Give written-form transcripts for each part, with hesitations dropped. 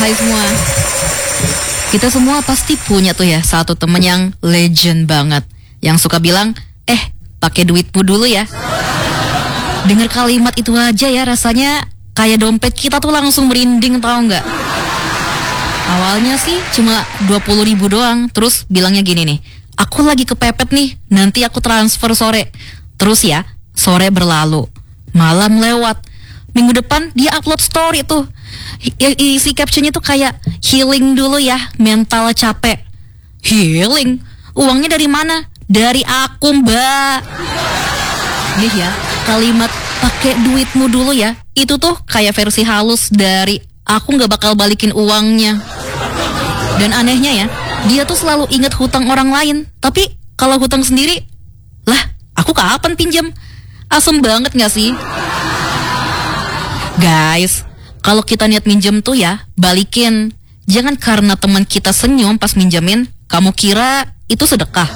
Hai semua. Kita semua pasti punya tuh ya satu temen yang legend banget, yang suka bilang, pakai duitmu dulu ya. Dengar kalimat itu aja ya rasanya kayak dompet kita tuh langsung merinding, tahu nggak? Awalnya sih cuma 20.000 doang, terus bilangnya gini nih, aku lagi kepepet nih, nanti aku transfer sore. Terus ya, sore berlalu, malam lewat, minggu depan dia upload story tuh. Isi captionnya tuh kayak, healing dulu ya, mental capek. Healing? Uangnya dari mana? Dari aku, mbak. Nih ya, kalimat pakai duitmu dulu ya, itu tuh kayak versi halus dari aku gak bakal balikin uangnya. Dan anehnya ya, dia tuh selalu ingat hutang orang lain, tapi kalau hutang sendiri, lah aku kapan pinjam? Asem banget gak sih? Guys, kalau kita niat minjem tuh ya, balikin. Jangan karena teman kita senyum pas minjemin, kamu kira itu sedekah.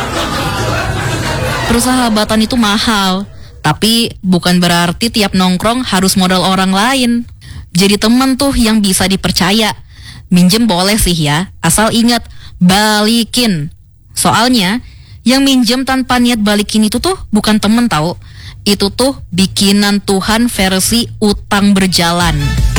Persahabatan itu mahal, tapi bukan berarti tiap nongkrong harus modal orang lain. Jadi teman tuh yang bisa dipercaya. Minjem boleh sih ya, asal ingat, balikin. Soalnya, yang minjem tanpa niat balikin itu tuh bukan temen tahu. Itu tuh bikinan Tuhan versi utang berjalan.